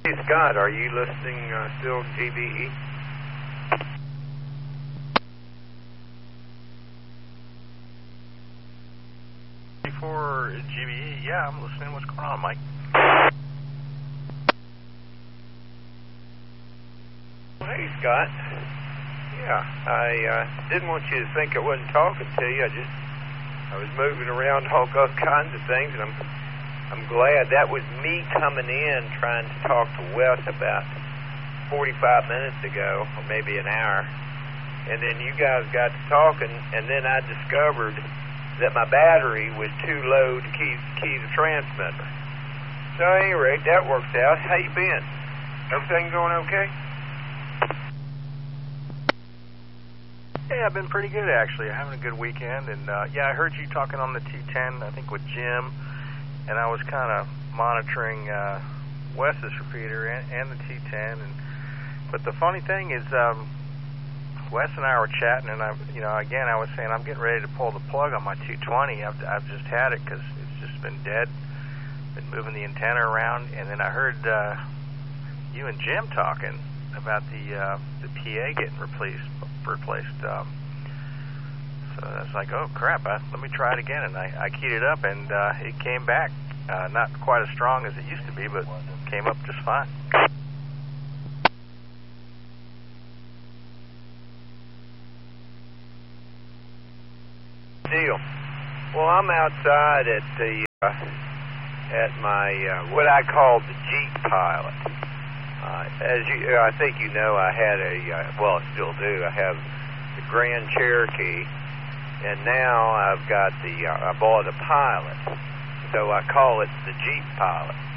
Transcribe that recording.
Hey, Scott, are you listening still GBE? For GBE, yeah, I'm listening. What's going on, Mike? Well, hey, Scott. Yeah, I didn't want you to think I wasn't talking to you. I was moving around, all kinds of things, and I'm glad. That was me coming in trying to talk to Wes about 45 minutes ago, or maybe an hour. And then you guys got to talking, and then I discovered that my battery was too low to key the transmitter. So at any rate, that worked out. How you been? Everything going okay? Yeah, I've been pretty good, actually. I'm having a good weekend. And, yeah, I heard you talking on the T10, I think with Jim, and I was kind of monitoring Wes's repeater and the T10. But the funny thing is, Wes and I were chatting, and I was saying I'm getting ready to pull the plug on my 220. I've just had it because it's just been dead. Been moving the antenna around, and then I heard you and Jim talking about the PA getting replaced. So I was like, oh crap! Let me try it again, and I keyed it up, and it came back. Not quite as strong as it used to be, but came up just fine. Deal. Well, I'm outside at my what I call the Jeep Pilot. As I think you know, I had I still do. I have the Grand Cherokee, and now I've got I bought a Pilot, so I call it the Jeep Pilot.